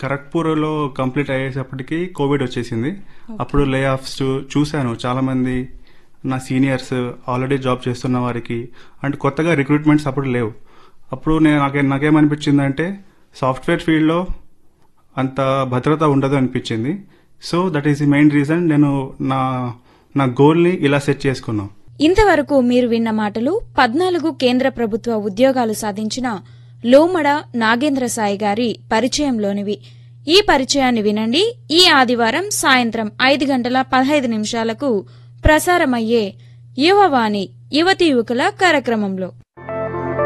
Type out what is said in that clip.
ఖరగ్పూర్లో complete అయ్యేటప్పటికి Covid వచ్చేసింది. అప్పుడు లే ఆఫ్స్ చూశాను. చాలామంది నా సీనియర్స్ ఆల్రెడీ జాబ్ చేస్తున్న వారికి అంటే కొత్తగా రిక్రూట్మెంట్స్ అప్పుడు లేవు. అప్పుడు నాకేమనిపించిందంటే సాఫ్ట్వేర్ ఫీల్డ్లో అంత భద్రత ఉండదు అనిపించింది. So that is the main reason నేను నా గోల్ని ఇలా సెట్ చేసుకున్నాను. ఇంతవరకు మీరు విన్న మాటలు 14 కేంద్ర ప్రభుత్వ ఉద్యోగాలు సాధించిన లోమడ నాగేంద్ర సాయి గారి పరిచయంలోనివి. ఈ పరిచయాన్ని వినండి ఈ ఆదివారం సాయంత్రం 5:15 ప్రసారమయ్యే యువవాణి యువతీ యువకుల కార్యక్రమంలో.